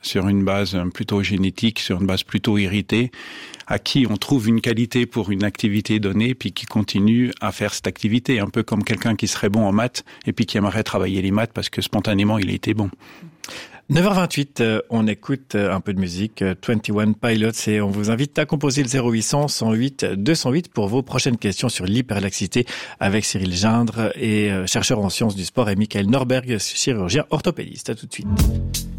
sur une base plutôt génétique, sur une base plutôt héritée, à qui on trouve une qualité pour une activité donnée, puis qui continue à faire cette activité, un peu comme quelqu'un qui serait bon en maths et puis qui aimerait travailler les maths parce que spontanément il a été bon. 9h28, on écoute un peu de musique, 21 Pilots, et on vous invite à composer le 0800 108 208 pour vos prochaines questions sur l'hyperlaxité avec Cyril Gindre et chercheur en sciences du sport et Michael Norberg, chirurgien orthopédiste. À tout de suite.